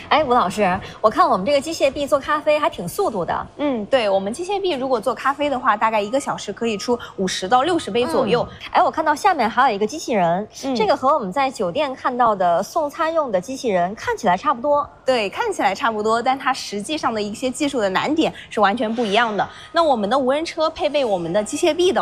哎，吴老师，我看我们这个机械臂做咖啡还挺速度的。 对，我们机械臂如果做咖啡的话，大概1个小时可以出50到60杯左右。 哎，我看到下面还有一个机器人，这个和我们在酒店看到的送餐用的机器人看起来差不多。 对，看起来差不多，但它实际上的一些技术的难点是完全不一样的。那我们的无人车配备我们的机械臂的